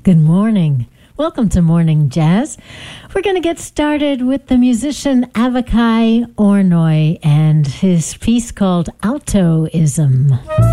Good morning. Welcome to Morning Jazz. We're going to get started with the musician Avakai Ornoy and his piece called Altoism.